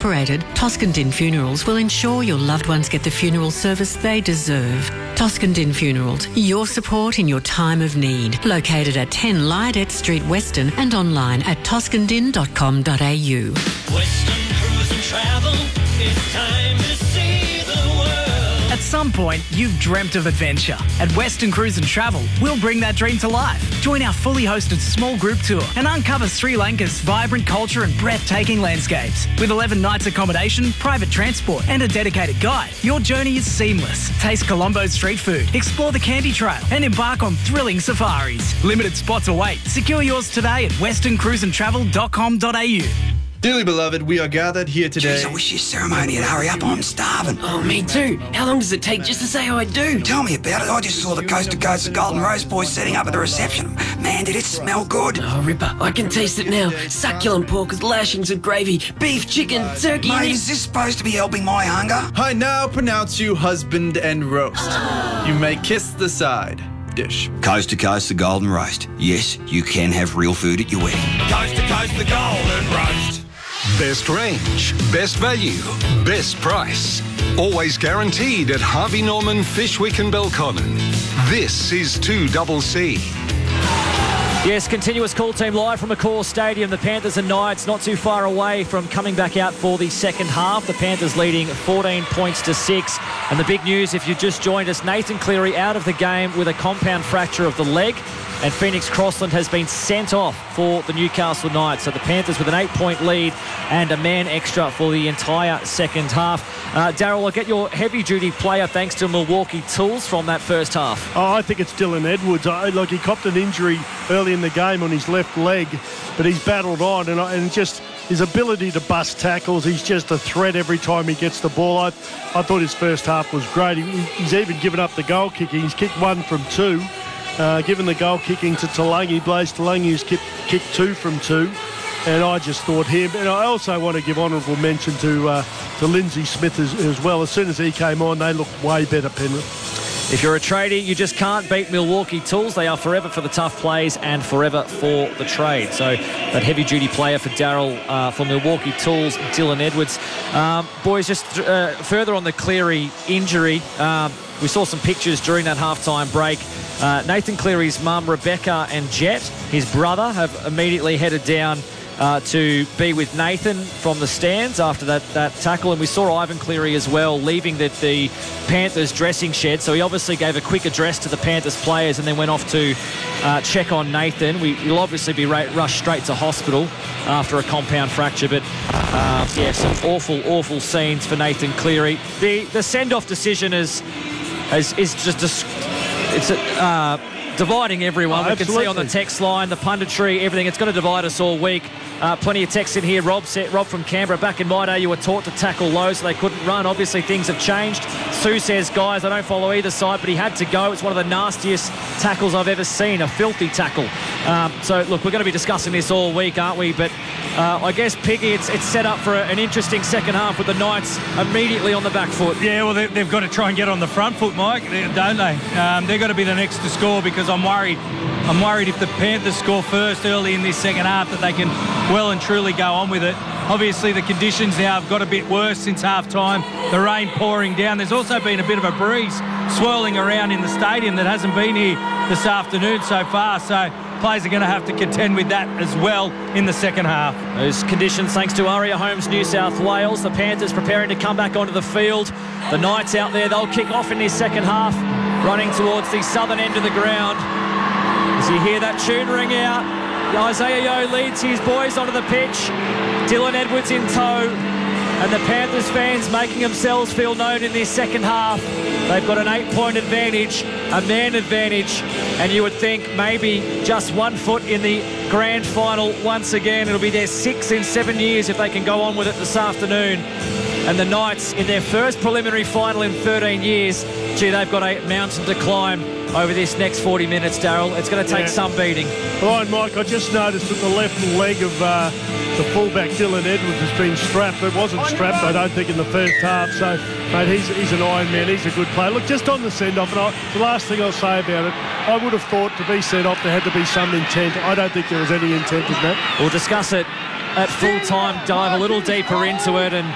operated, Toscandin Funerals will ensure your loved ones get the funeral service they deserve. Toscandin Funerals, your support in your time of need. Located at 10 Lydet Street, Weston, and online at toscandin.com.au. Western Cruise and Travel, it's time to see the world. At some point, you've dreamt of adventure. At Western Cruise and Travel, we'll bring that dream to life. Join our fully hosted small group tour and uncover Sri Lanka's vibrant culture and breathtaking landscapes. With 11 nights accommodation, private transport and a dedicated guide, your journey is seamless. Taste Colombo's street food, explore the Candy Trail and embark on thrilling safaris. Limited spots await. Secure yours today at westerncruiseandtravel.com.au. Dearly beloved, we are gathered here today. Jeez, I wish your ceremony would hurry up. I'm starving. Oh, me too. How long does it take just to say I do? Tell me about it. I just saw the Coast to Coast Golden Roast boys setting up at the reception. Man, did it smell good. Oh, Ripper, I can taste it now. Succulent pork with lashings of gravy, beef, chicken, turkey... Mate, is this supposed to be helping my hunger? I now pronounce you husband and roast. You may kiss the side dish. Coast to Coast the Golden Roast. Yes, you can have real food at your wedding. Coast to Coast the Golden Roast. Best range, best value, best price. Always guaranteed at Harvey Norman, Fishwick and Belconnen. This is 2CC. Yes, continuous call team live from Accor Stadium. The Panthers and Knights not too far away from coming back out for the second half. The Panthers leading 14 points to 6. And the big news, if you just joined us, Nathan Cleary out of the game with a compound fracture of the leg. And Phoenix Crossland has been sent off for the Newcastle Knights. So the Panthers with an 8-point lead and a man extra for the entire second half. Daryl, I'll get your heavy-duty player thanks to Milwaukee Tools from that first half. Oh, I think it's Dylan Edwards. He copped an injury early in the game on his left leg, but he's battled on and just his ability to bust tackles, he's just a threat every time he gets the ball. I thought his first half was great. He's even given up the goal kicking. He's kicked 1 from 2. Given the goal kicking to Talangi, Blaise Talangi, who's kicked 2 from 2. And I just thought him. And I also want to give honourable mention to Lindsay Smith as well. As soon as he came on, they looked way better, Penrith. If you're a tradie, you just can't beat Milwaukee Tools. They are forever for the tough plays and forever for the trade. So that heavy-duty player for Daryl, for Milwaukee Tools, Dylan Edwards. Boys, just further on the Cleary injury, we saw some pictures during that halftime break. Nathan Cleary's mum, Rebecca, and Jet, his brother, have immediately headed down to be with Nathan from the stands after that tackle. And we saw Ivan Cleary as well leaving the Panthers dressing shed. So he obviously gave a quick address to the Panthers players and then went off to check on Nathan. He'll obviously be rushed straight to hospital after a compound fracture. But some awful scenes for Nathan Cleary. The send-off decision is just dividing everyone. We can see on the text line, the punditry, everything. It's going to divide us all week. Plenty of texts in here. Rob from Canberra, back in my day, you were taught to tackle low so they couldn't run. Obviously, things have changed. Sue says, guys, I don't follow either side, but he had to go. It's one of the nastiest tackles I've ever seen, a filthy tackle. So, look, we're going to be discussing this all week, aren't we? But I guess, Piggy, it's set up for an interesting second half with the Knights immediately on the back foot. Yeah, well, they've got to try and get on the front foot, Mike, don't they? They've got to be the next to score because I'm worried if the Panthers score first early in this second half that they can well and truly go on with it. Obviously, the conditions now have got a bit worse since half-time. The rain pouring down. There's also been a bit of a breeze swirling around in the stadium that hasn't been here this afternoon so far. So players are going to have to contend with that as well in the second half. Those conditions thanks to Aria Homes New South Wales. The Panthers preparing to come back onto the field. The Knights out there, they'll kick off in this second half, running towards the southern end of the ground. As you hear that tune ring out, Isaiah Yeo leads his boys onto the pitch. Dylan Edwards in tow. And the Panthers fans making themselves feel known in this second half. They've got an 8-point advantage, a man advantage, and you would think maybe just 1 foot in the grand final once again. It'll be their 6th in 7 years if they can go on with it this afternoon. And the Knights, in their first preliminary final in 13 years, they've got a mountain to climb over this next 40 minutes, Daryl. It's going to take some beating. Right, Mike, I just noticed that the left leg of the fullback, Dylan Edwards, has been strapped. It wasn't strapped, I don't think, in the first half. So, mate, he's an Iron Man. He's a good player. Look, just on the send-off, and the last thing I'll say about it, I would have thought to be sent off there had to be some intent. I don't think there was any intent in that. We'll discuss it at full time, dive a little deeper into it, and